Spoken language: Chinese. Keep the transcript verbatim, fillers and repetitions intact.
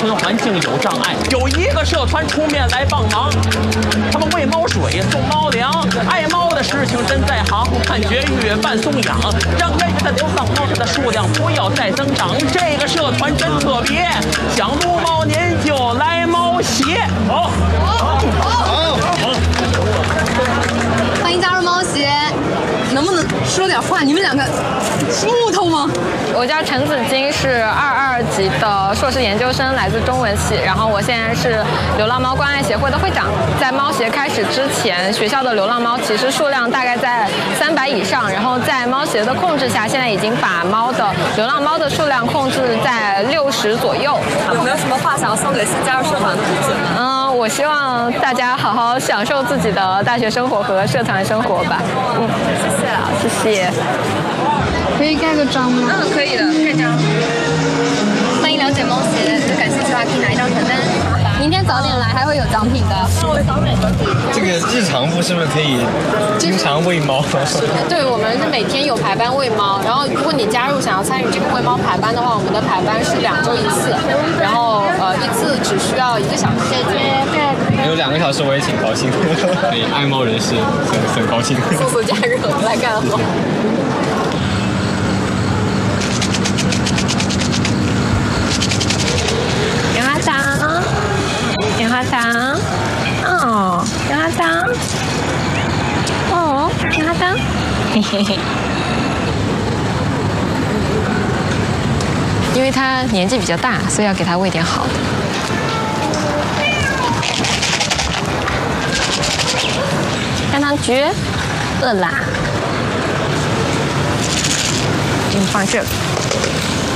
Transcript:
存环境有障碍，有一个社团出面来帮忙，他们喂猫水、送猫粮，爱猫的事情真在行，看绝育、办送养，让远远的流浪猫它的数量不要再增长。这个社团真特别，想撸猫您就来猫协。好，好，好，好。 欢迎加入猫协，能不能说点话？你们两个是木头吗？ 我叫陈子金，是二二级的硕士研究生，来自中文系。然后我现在是流浪猫关爱协会的会长。在猫协开始之前，学校的流浪猫其实数量大概在三百以上。然后在猫协的控制下，现在已经把猫的流浪猫的数量控制在六十左右。 有没有什么话想要送给新加入社团的同学们？ 嗯，我希望大家好好享受自己的大学生活和社团生活吧。嗯，谢谢啊，谢谢。 可以盖个章吗？ 嗯，可以的，盖章。 欢迎了解猫协，有感兴趣的话可以拿一张传单。明天早点来，还会有奖品的。 这个日常部是不是可以经常喂猫？ 对，我们是每天有排班喂猫，然后如果你加入想要参与这个喂猫排班的话，我们的排班是两周一次，然后呃一次只需要一个小时。姐姐， 有两个小时我也挺高兴的，对，爱猫人士很很高兴。 速速加入来干活。棉花糖，棉花糖，哦，棉花糖，哦，棉花糖，嘿嘿嘿。因为他年纪比较大，所以要给他喂点好的。让他橘，饿啦，给你放这。